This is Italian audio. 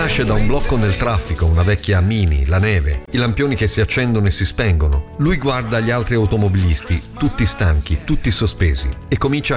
Nasce da un blocco nel traffico, una vecchia Mini, la neve, i lampioni che si accendono e si spengono. Lui guarda gli altri automobilisti, tutti stanchi, tutti sospesi, e comincia a